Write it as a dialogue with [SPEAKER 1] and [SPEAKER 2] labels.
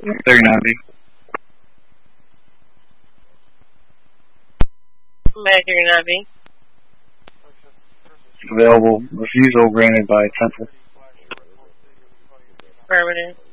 [SPEAKER 1] 39B.
[SPEAKER 2] Mag 39B.
[SPEAKER 1] Available. Refusal granted by Temple.
[SPEAKER 2] Affirmative.